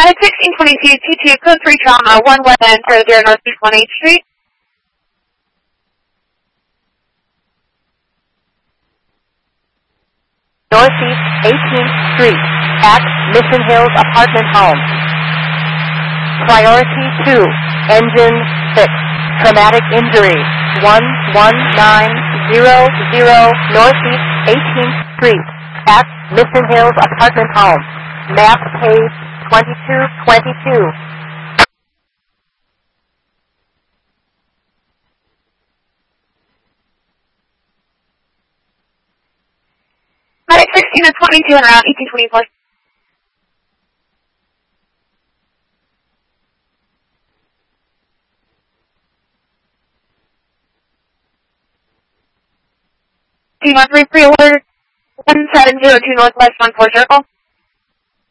Medic 1622, T2, code 3 trauma, 1 west end, 0 northeast 1 8th Street. Northeast 18th Street, at Mission Hills Apartment Home. Priority 2, engine 6, traumatic injury, 11900 Northeast 18th Street, at Mission Hills Apartment Home. Map page 2222. Medic 1622 and around 1824. Do not read pre-order 1702 Northwest 14 Circle.